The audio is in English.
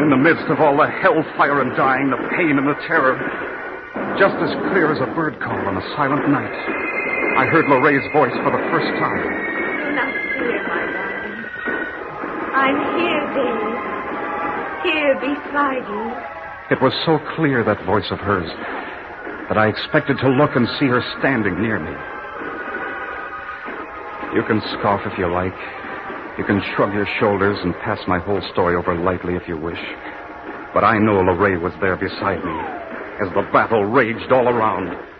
in the midst of all the hellfire and dying, the pain and the terror, just as clear as a bird call on a silent night, I heard Lorraine's voice for the first time. Do not fear, my darling. I'm here, Dave. Here beside you. It was so clear, that voice of hers, that I expected to look and see her standing near me. You can scoff if you like. You can shrug your shoulders and pass my whole story over lightly if you wish. But I know Lorraine was there beside me as the battle raged all around.